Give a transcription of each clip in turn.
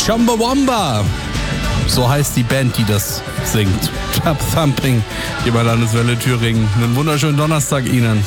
Chumbawamba. So heißt die Band, die das singt. Tap Thumping, hier bei Landeswelle Thüringen. Einen wunderschönen Donnerstag Ihnen.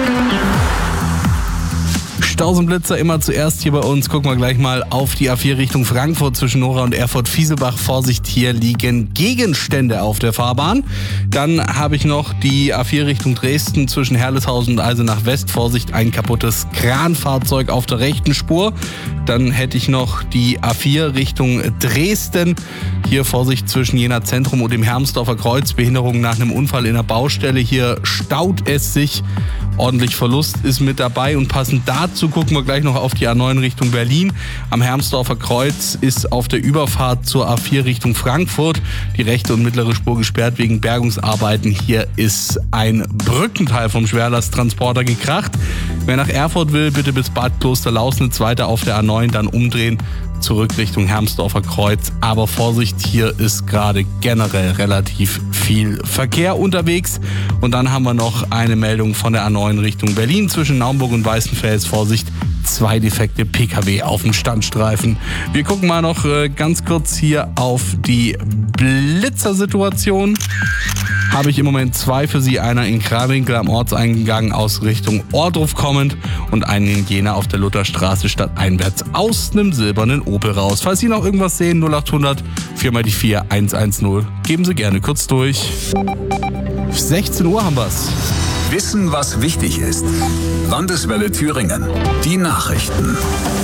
Stausenblitzer immer zuerst hier bei uns. Gucken wir gleich mal auf die A4 Richtung Frankfurt zwischen Nora und Erfurt-Fieselbach. Vorsicht, hier liegen Gegenstände auf der Fahrbahn. Dann habe ich noch die A4 Richtung Dresden zwischen Herleshausen und Eisenach West. Vorsicht, ein kaputtes Kranfahrzeug auf der rechten Spur. Dann hätte ich noch die A4 Richtung Dresden. Hier Vorsicht zwischen Jena Zentrum und dem Hermsdorfer Kreuz. Behinderung nach einem Unfall in der Baustelle. Hier staut es sich. Ordentlich Verlust ist mit dabei und passend dazu gucken wir gleich noch auf die A9 Richtung Berlin. Am Hermsdorfer Kreuz ist auf der Überfahrt zur A4 Richtung Frankfurt die rechte und mittlere Spur gesperrt wegen Bergungsarbeiten. Hier ist ein Brückenteil vom Schwerlasttransporter gekracht. Wer nach Erfurt will, bitte bis Bad Klosterlausnitz weiter auf der A9, dann umdrehen. Zurück Richtung Hermsdorfer Kreuz. Aber Vorsicht, hier ist gerade generell relativ viel Verkehr unterwegs. Und dann haben wir noch eine Meldung von der A9 Richtung Berlin zwischen Naumburg und Weißenfels. Vorsicht, 2 defekte Pkw auf dem Standstreifen. Wir gucken mal noch ganz kurz hier auf die Blitzersituation. Habe ich im Moment 2 für Sie. Einer in Krawinkel am Ortseingang aus Richtung Ohrdruf kommend und einen in Jena auf der Lutherstraße stadteinwärts aus einem silbernen Opel raus. Falls Sie noch irgendwas sehen, 0800 4x4 110. Geben Sie gerne kurz durch. 16 Uhr haben wir's. Wissen, was wichtig ist. Landeswelle Thüringen. Die Nachrichten.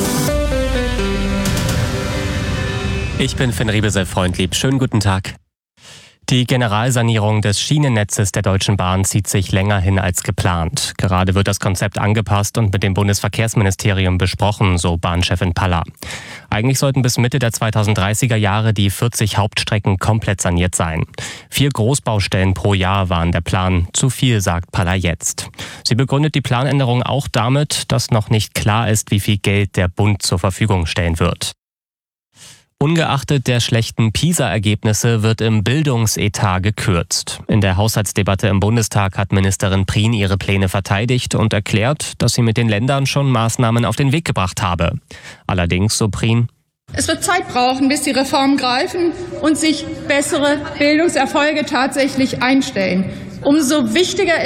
Ich bin Finn Riebesel-Freundlieb. Schönen guten Tag. Die Generalsanierung des Schienennetzes der Deutschen Bahn zieht sich länger hin als geplant. Gerade wird das Konzept angepasst und mit dem Bundesverkehrsministerium besprochen, so Bahnchefin Paller. Eigentlich sollten bis Mitte der 2030er Jahre die 40 Hauptstrecken komplett saniert sein. 4 Großbaustellen pro Jahr waren der Plan. Zu viel, sagt Paller jetzt. Sie begründet die Planänderung auch damit, dass noch nicht klar ist, wie viel Geld der Bund zur Verfügung stellen wird. Ungeachtet der schlechten PISA-Ergebnisse wird im Bildungsetat gekürzt. In der Haushaltsdebatte im Bundestag hat Ministerin Prien ihre Pläne verteidigt und erklärt, dass sie mit den Ländern schon Maßnahmen auf den Weg gebracht habe. Allerdings, so Prien: Es wird Zeit brauchen, bis die Reformen greifen und sich bessere Bildungserfolge tatsächlich einstellen. Umso wichtiger